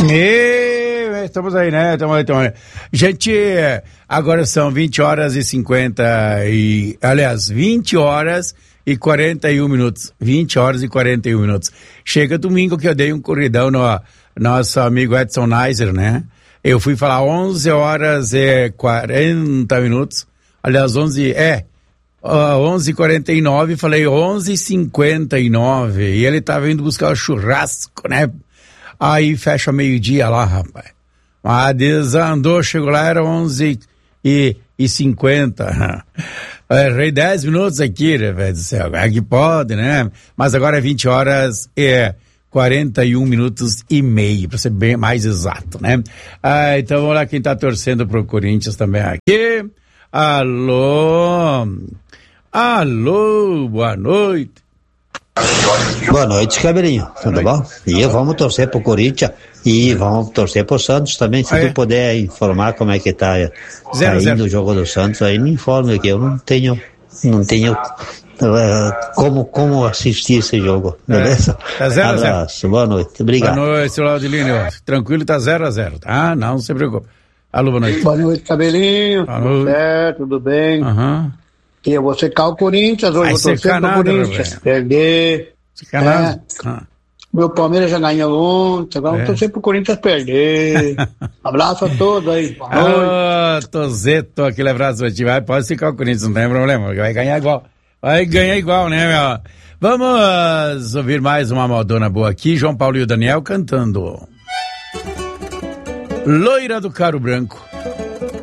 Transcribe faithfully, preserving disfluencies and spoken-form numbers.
E estamos aí, né? Estamos aí, estamos aí. Gente, agora são vinte horas e cinquenta e... Aliás, vinte horas e quarenta e um minutos. vinte horas e quarenta e um minutos. Chega domingo que eu dei um corridão no nosso amigo Edson Neiser, né? Eu fui falar onze horas e quarenta minutos. Aliás, onze... É... Uh, onze e quarenta e nove, falei onze e cinquenta e nove. E ele tava indo buscar o churrasco, né? Aí fecha meio-dia lá, rapaz. Mas desandou, chegou lá, era onze e cinquenta. Errei dez minutos aqui, né, velho do céu. É que pode, né? Mas agora é vinte horas e quarenta e um minutos e meio, pra ser bem mais exato, né? Ah, então vamos lá, quem tá torcendo pro Corinthians também aqui. Alô? Alô, boa noite. Boa noite, Cabelinho. Tudo bom? E vamos torcer pro Corinthians e vamos torcer pro Santos também. Se ah, tu puder informar como é que tá zero, aí zero. no jogo do Santos, aí me informe que eu não tenho, não tenho uh, como, como assistir esse jogo, beleza? É, tá zero a zero. Abraço, boa noite, obrigado. Boa noite, seu Laudilínio. Tranquilo, tá zero a zero, tá? Não, não se preocupe. Alô, boa noite. Boa noite, Cabelinho. Boa Tudo noite. certo, tudo bem? Aham. Uhum. E eu vou secar o Corinthians, hoje Vai vou torcer secar pro nada, Corinthians. velho. Perder. Secar nada. Ah. Meu Palmeiras já ganhou ontem, agora É. vou torcer pro Corinthians perder. Abraço a todos aí. Boa noite. Ah, Tozeto, aquele abraço pra ti. Vai, pode ficar o Corinthians, não tem problema. Vai ganhar igual. Vai ganhar igual, né, meu? Vamos ouvir mais uma modona boa aqui. João Paulo e o Daniel cantando. Loira do Caro Branco.